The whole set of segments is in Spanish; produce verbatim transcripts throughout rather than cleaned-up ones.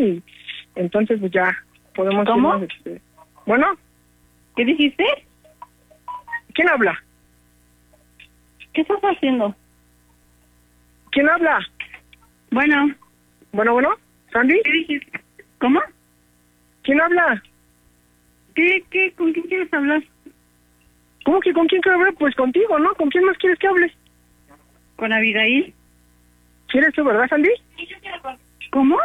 y entonces pues ya podemos... ¿Cómo? irnos, este... Bueno, ¿Qué dijiste? ¿quién habla? ¿Qué estás haciendo? ¿Quién habla? Bueno, Bueno, bueno, ¿Sandy? ¿qué dijiste? ¿Cómo? ¿Quién habla? ¿Qué, qué, con quién quieres hablar? ¿Cómo que con quién quiero hablar? Pues contigo, ¿no? ¿Con quién más quieres que hable? ¿Con Abigail? ¿Quieres tú, verdad, Sandy? ¿Cómo?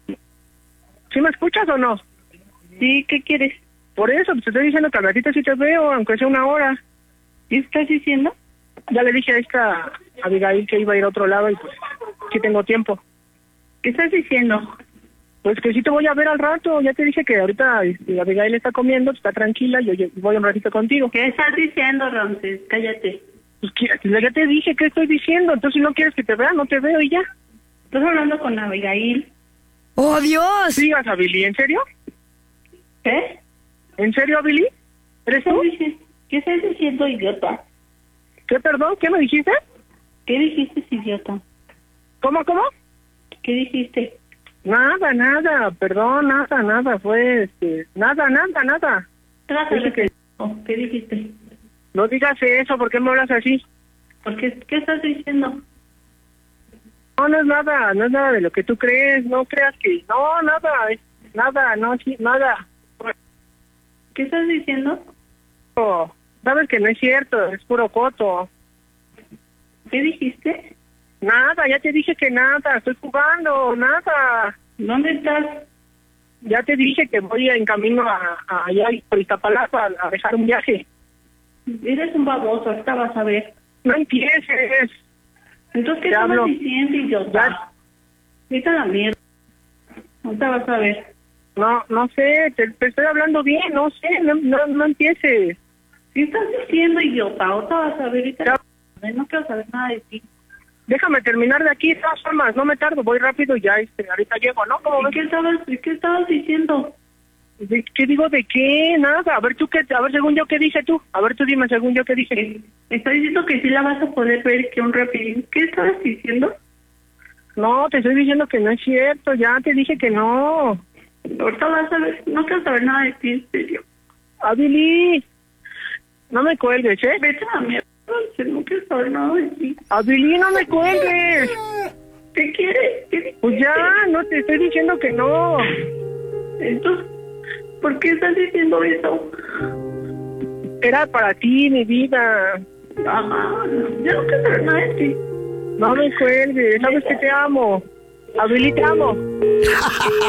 ¿Sí me escuchas o no? Sí, ¿qué quieres? Por eso, pues te estoy diciendo que al ratito sí te veo, aunque sea una hora. ¿Qué estás diciendo? Ya le dije a esta Abigail que iba a ir a otro lado y pues sí tengo tiempo. ¿Qué estás diciendo? Pues que sí te voy a ver al rato. Ya te dije que ahorita este, Abigail está comiendo, está tranquila, yo, yo voy un ratito contigo. ¿Qué estás diciendo, Ramses? Cállate. Pues que- ya te dije qué estoy diciendo, entonces si no quieres que te vea, no te veo y ya. Estás hablando con Abigail. ¡Oh, Dios! Sigas, Abili, ¿en serio? ¿Qué? ¿En serio, Abili? ¿Eres ¿Qué tú? estás diciendo, ¿Qué estás diciendo, idiota? ¿Qué, perdón? ¿Qué me dijiste? ¿Qué dijiste, idiota? ¿Cómo, cómo? ¿Qué dijiste? Nada, nada, perdón, nada, nada, fue este, nada, nada, nada. Trata Dije de que ¿Qué dijiste? no digas eso, ¿por qué me hablas así? ¿Por qué, ¿Qué estás diciendo? No, no es nada, no es nada de lo que tú crees, no creas que, no, nada, es nada, no, sí, nada. ¿Qué estás diciendo? Oh, sabes que no es cierto, es puro coto. ¿Qué dijiste? Nada, ya te dije que nada, estoy jugando, nada. ¿Dónde estás? Ya te dije que voy en camino a, a allá por Iztapalapa a dejar un viaje. Eres un baboso, ahorita vas a ver. No empieces. Entonces, ¿qué Te estabas hablo. diciendo, idiota? Vete a la mierda. Ahorita vas a ver. No, no sé, te, te estoy hablando bien, no sé, no, no, no empieces. ¿Qué estás diciendo, idiota? Ahorita vas a ver. Ahorita Ya. no quiero saber nada de ti. Déjame terminar de aquí, de todas formas, no me tardo, voy rápido y ya, este, ahorita llego, ¿no? ¿Cómo ¿Y ves? qué estabas, y qué estabas diciendo? ¿De ¿Qué digo de qué? Nada, a ver tú qué, a ver según yo qué dije tú, a ver tú dime según yo qué dije. Eh, Estás diciendo que sí la vas a poder ver, que un rapidín. ¿Qué estabas diciendo? No, te estoy diciendo que no es cierto, ya te dije que no. Ahorita vas a ver. No quiero saber nada de ti, en serio. Abili, no me cuelgues, ¿eh? Vete a la mierda. No quiero saber nada de ti. Abili, no me cuelgues. ¿Qué quieres? ¿Qué dijiste? Pues ya, no te estoy diciendo que no. Entonces, ¿por qué estás diciendo eso? Era para ti, mi vida. Mamá, yo no quiero saber nada de ti. No me cuelgues, sabes que te amo. Abili, te amo.